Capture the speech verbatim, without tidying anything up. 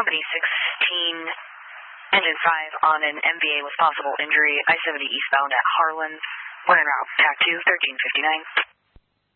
Company sixteen, Engine five on an M V A with possible injury, I seventy eastbound at Harlan. We're en route, T A C two, thirteen fifty-nine.